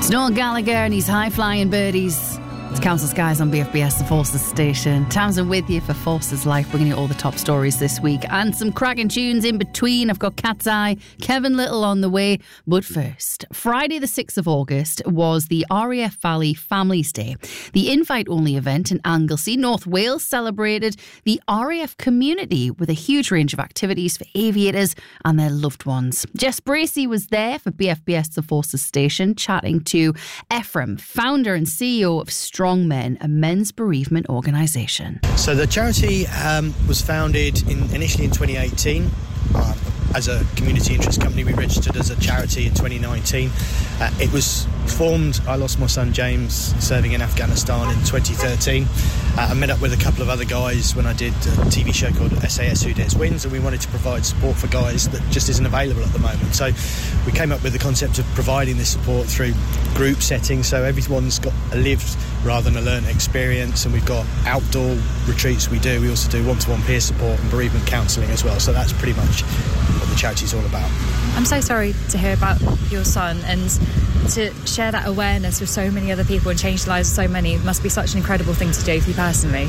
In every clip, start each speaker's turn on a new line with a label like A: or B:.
A: It's Noel Gallagher and his high-flying birdies. It's Council Skies on BFBS, the Forces station. Townsend with you for Forces Life, bringing you all the top stories this week. And some cracking tunes in between. I've got Cat's Eye, Kevin Little on the way. But first, Friday the 6th of August was the RAF Valley Families Day. The invite-only event in Anglesey, North Wales, celebrated the RAF community with a huge range of activities for aviators and their loved ones. Jess Bracey was there for BFBS, the Forces station, chatting to Ephraim, founder and CEO of Strong Men, a men's bereavement organisation.
B: So the charity was founded initially in 2018 as a community interest company. We registered as a charity in 2019. It was formed, I lost my son James serving in Afghanistan in 2013. I met up with a couple of other guys when I did a TV show called SAS Who Dares Wins, and we wanted to provide support for guys that just isn't available at the moment. So we came up with the concept of providing this support through group settings, so everyone's got a lived rather than a learned experience, and we've got outdoor retreats we do. We also do one-to-one peer support and bereavement counselling as well, so that's pretty much what the charity's all about.
C: I'm so sorry to hear about your son, and to share that awareness with so many other people and change the lives of so many must be such an incredible thing to do for you personally.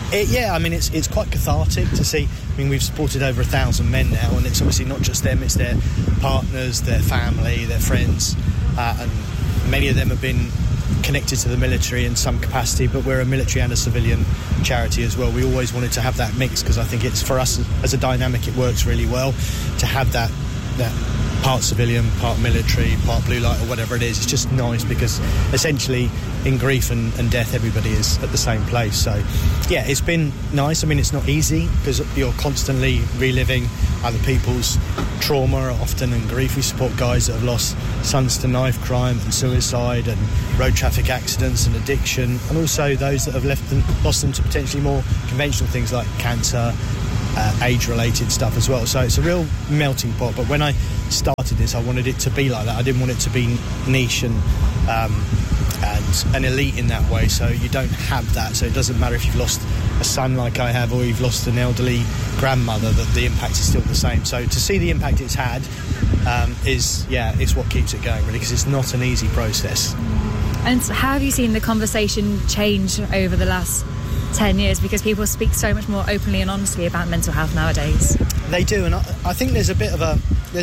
B: It's quite cathartic to see. We've supported over 1,000 men now, and it's obviously not just them, it's their partners, their family, their friends, and many of them have been connected to the military in some capacity, but we're a military and a civilian charity as well. We always wanted to have that mix because I think it's, for us as a dynamic, it works really well to have that part civilian, part military, part blue light or whatever it is. It's just nice because essentially in grief and death everybody is at the same place. So yeah, it's been nice. It's not easy because you're constantly reliving other people's trauma, often in grief. We support guys that have lost sons to knife crime and suicide and road traffic accidents and addiction, and also those that have lost them to potentially more conventional things like cancer, age-related stuff as well. So it's a real melting pot. But when I started this, I wanted it to be like that. I didn't want it to be niche and elite in that way. So you don't have that. So it doesn't matter if you've lost a son like I have, or you've lost an elderly grandmother, that the impact is still the same. So to see the impact it's had is what keeps it going, really, because it's not an easy process.
C: And how have you seen the conversation change over the last 10 years, because people speak so much more openly and honestly about mental health nowadays?
B: They do, and I think there's a bit of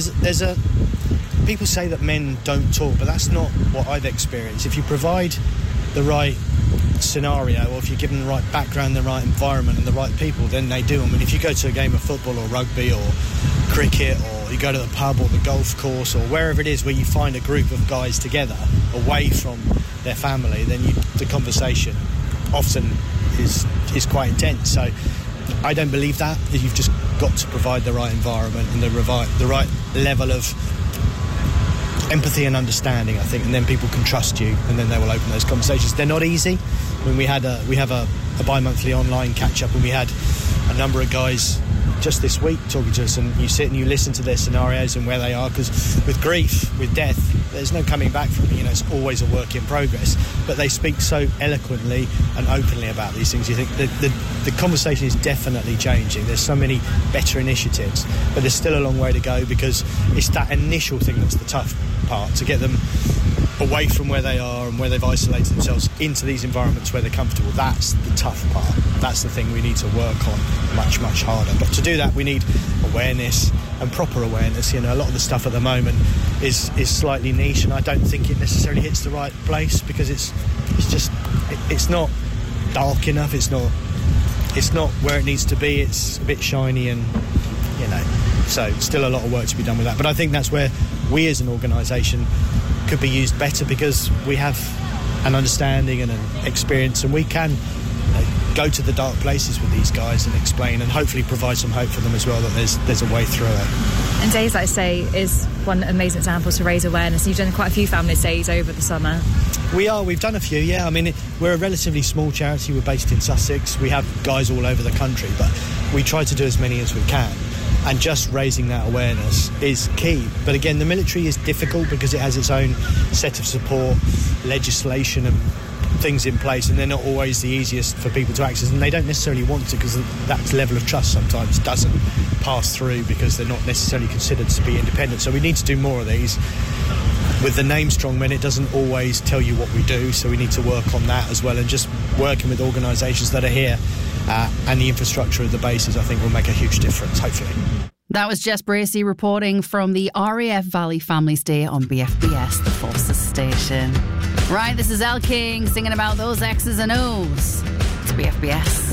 B: people say that men don't talk, but that's not what I've experienced. If you provide the right scenario, or if you give them the right background, the right environment and the right people, then they do. If you go to a game of football or rugby or cricket, or you go to the pub or the golf course or wherever it is where you find a group of guys together away from their family, then the conversation often is quite intense. So I don't believe that. You've just got to provide the right environment and the right level of empathy and understanding, I think, and then people can trust you, and then they will open those conversations. They're not easy. When we have a bi-monthly online catch-up, and we had a number of guys just this week talking to us, and you sit and you listen to their scenarios and where they are, because with grief, with death, there's no coming back from it. It's always a work in progress, but they speak so eloquently and openly about these things. You think the conversation is definitely changing. There's so many better initiatives, but there's still a long way to go, because it's that initial thing that's the tough part, to get them away from where they are and where they've isolated themselves into these environments where they're comfortable. That's the tough part. That's the thing we need to work on much, much harder. But to do that, we need awareness and proper awareness. A lot of the stuff at the moment is slightly niche, and I don't think it necessarily hits the right place, because it's not dark enough. It's not where it needs to be. It's a bit shiny, and so still a lot of work to be done with that. But I think that's where we as an organisation could be used better, because we have an understanding and an experience, and we can go to the dark places with these guys and explain, and hopefully provide some hope for them as well, that there's a way through it.
C: And Days Like Say is one amazing example to raise awareness. You've done quite a few Families Days over the summer.
B: We've done a few, yeah. We're a relatively small charity. We're based in Sussex. We have guys all over the country, but we try to do as many as we can. And just raising that awareness is key. But again, the military is difficult because it has its own set of support, legislation and things in place, and they're not always the easiest for people to access, and they don't necessarily want to, because that level of trust sometimes doesn't pass through, because they're not necessarily considered to be independent. So we need to do more of these. with the name Strongmen, it doesn't always tell you what we do, so we need to work on that as well, and just working with organisations that are here and the infrastructure of the bases, I think, will make a huge difference, hopefully.
A: That was Jess Bracey reporting from the RAF Valley Families Day on BFBS, the Forces station. Right, this is Elle King singing about those X's and O's. It's BFBS.